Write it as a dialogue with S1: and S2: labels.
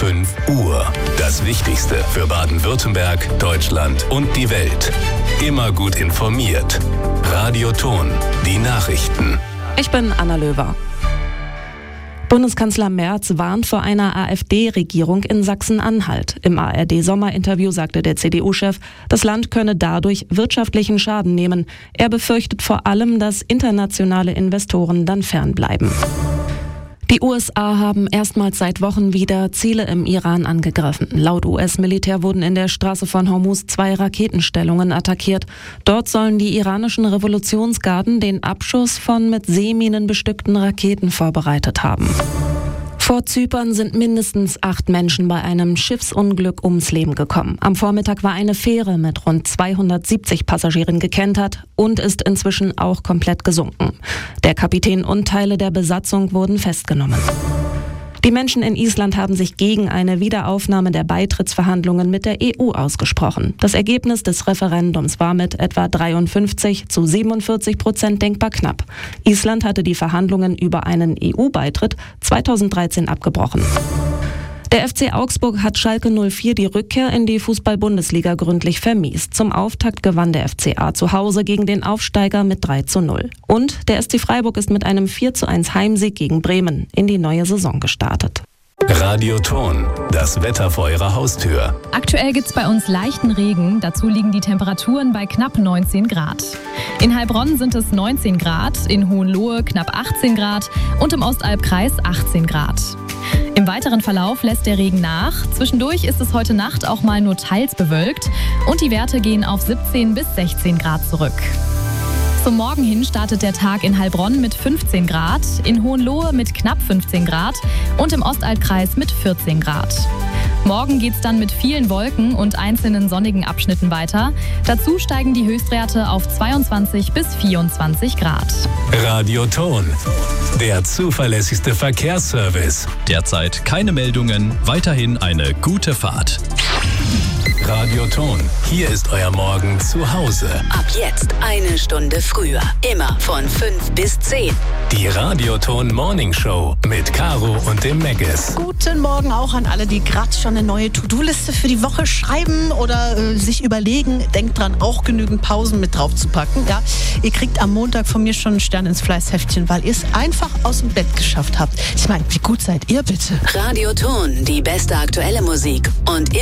S1: 5 Uhr. Das Wichtigste für Baden-Württemberg, Deutschland und die Welt. Immer gut informiert. Radio Ton, die Nachrichten.
S2: Ich bin Anna Löwer. Bundeskanzler Merz warnt vor einer AfD-Regierung in Sachsen-Anhalt. Im ARD-Sommerinterview sagte der CDU-Chef, das Land könne dadurch wirtschaftlichen Schaden nehmen. Er befürchtet vor allem, dass internationale Investoren dann fernbleiben. Die USA haben erstmals seit Wochen wieder Ziele im Iran angegriffen. Laut US-Militär wurden in der Straße von Hormuz 2 Raketenstellungen attackiert. Dort sollen die iranischen Revolutionsgarden den Abschuss von mit Seeminen bestückten Raketen vorbereitet haben. Vor Zypern sind mindestens 8 Menschen bei einem Schiffsunglück ums Leben gekommen. Am Vormittag war eine Fähre mit rund 270 Passagieren gekentert und ist inzwischen auch komplett gesunken. Der Kapitän und Teile der Besatzung wurden festgenommen. Die Menschen in Island haben sich gegen eine Wiederaufnahme der Beitrittsverhandlungen mit der EU ausgesprochen. Das Ergebnis des Referendums war mit etwa 43-47% denkbar knapp. Island hatte die Verhandlungen über einen EU-Beitritt 2013 abgebrochen. Der FC Augsburg hat Schalke 04 die Rückkehr in die Fußball-Bundesliga gründlich vermiest. Zum Auftakt gewann der FCA zu Hause gegen den Aufsteiger mit 3:0. Und der SC Freiburg ist mit einem 4:1 Heimsieg gegen Bremen in die neue Saison gestartet.
S1: Radio Ton, das Wetter vor Ihrer Haustür.
S3: Aktuell gibt's bei uns leichten Regen, dazu liegen die Temperaturen bei knapp 19 Grad. In Heilbronn sind es 19 Grad, in Hohenlohe knapp 18 Grad und im Ostalbkreis 18 Grad. Im weiteren Verlauf lässt der Regen nach. Zwischendurch ist es heute Nacht auch mal nur teils bewölkt und die Werte gehen auf 17 bis 16 Grad zurück. Zum Morgen hin startet der Tag in Heilbronn mit 15 Grad, in Hohenlohe mit knapp 15 Grad und im Ostalbkreis mit 14 Grad. Morgen geht's dann mit vielen Wolken und einzelnen sonnigen Abschnitten weiter. Dazu steigen die Höchstwerte auf 22 bis 24 Grad.
S1: Radio Ton, der zuverlässigste Verkehrsservice.
S4: Derzeit keine Meldungen, weiterhin eine gute Fahrt.
S1: Radio Ton, hier ist euer Morgen zu Hause.
S5: Ab jetzt 1 Stunde früher. Immer von 5 bis 10.
S1: Die Radio Ton Morning Show mit Caro und dem Meggis.
S6: Guten Morgen auch an alle, die gerade schon eine neue To-Do-Liste für die Woche schreiben oder sich überlegen. Denkt dran, auch genügend Pausen mit drauf zu packen. Ja, ihr kriegt am Montag von mir schon einen Stern ins Fleißheftchen, weil ihr es einfach aus dem Bett geschafft habt. Ich meine, wie gut seid ihr bitte?
S5: Radio Ton, die beste aktuelle Musik und